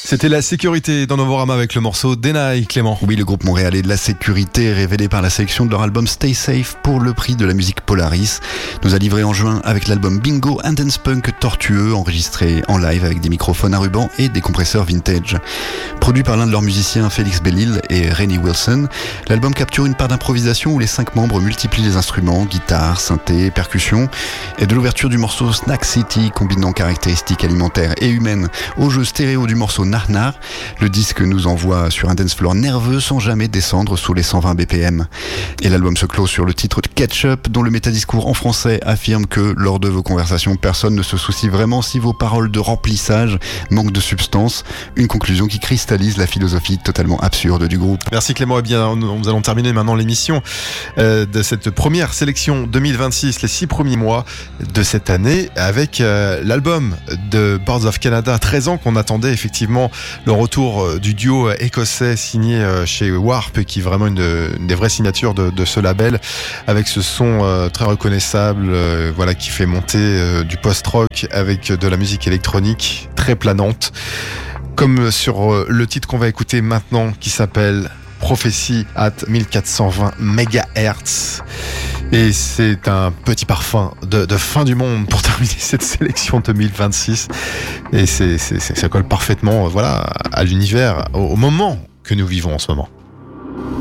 C'était La Sécurité dans Novorama avec le morceau Denai, Clément. Oui, le groupe montréalais de La Sécurité, révélé par la sélection de leur album Stay Safe pour le prix de la musique Polaris, nous a livré en juin avec l'album Bingo, un dance punk tortueux enregistré en live avec des microphones à ruban et des compresseurs vintage. Produit par l'un de leurs musiciens, Félix Bellil et Rennie Wilson, l'album capture une part d'improvisation où les 5 membres multiplient les instruments, guitare, synthé, percussion, et de l'ouverture du morceau Snack City, combinant caractéristiques alimentaires et humaines au jeu stéréo du morceau Nar Nar. Le disque nous envoie sur un dance floor nerveux sans jamais descendre sous les 120 BPM. Et l'album se clôt sur le titre Ketchup, dont le métadiscours en français affirme que lors de vos conversations, personne ne se soucie vraiment si vos paroles de remplissage manquent de substance. Une conclusion qui cristallise la philosophie totalement absurde du groupe. Merci Clément. Eh bien, nous allons terminer maintenant l'émission de cette première sélection 2026, les 6 premiers mois de cette année, avec l'album de Boards of Canada, 13 ans qu'on attendait effectivement le retour du duo écossais signé chez Warp, qui est vraiment une des vraies signatures de ce label, avec ce son très reconnaissable, voilà, qui fait monter du post-rock avec de la musique électronique très planante, comme sur le titre qu'on va écouter maintenant, qui s'appelle Prophecy at 1420 MHz. Et c'est un petit parfum de fin du monde pour terminer cette sélection 2026. Et ça colle parfaitement, voilà, à l'univers, au moment que nous vivons en ce moment.